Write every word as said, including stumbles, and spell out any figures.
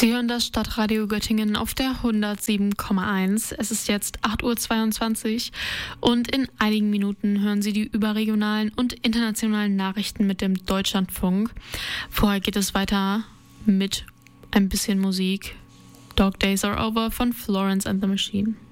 Sie hören das Stadtradio Göttingen auf der hundertsieben Komma eins. Es ist jetzt acht Uhr zweiundzwanzig und in einigen Minuten hören Sie die überregionalen und internationalen Nachrichten mit dem Deutschlandfunk. Vorher geht es weiter mit ein bisschen Musik. Dog Days Are Over von Florence and the Machine.